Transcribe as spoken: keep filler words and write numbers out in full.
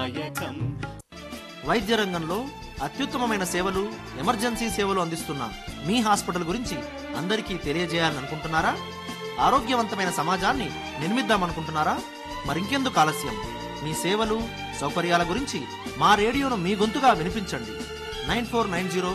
దాయకం. వైద్య రంగంలో అత్యుత్తమమైన సేవలు, ఎమర్జెన్సీ సేవలు అందిస్తున్న మీ హాస్పిటల్ గురించి అందరికీ తెలియజేయాలని అనుకుంటున్నారా? ఆరోగ్యవంతమైన సమాజాన్ని నిర్మిద్దామనుకుంటున్నారా? మరింకెందుకు ఆలస్యం? మీ సేవలు, సౌకర్యాల గురించి మా రేడియోను మీ గొంతుగా వినిపించండి. Nine four nine zero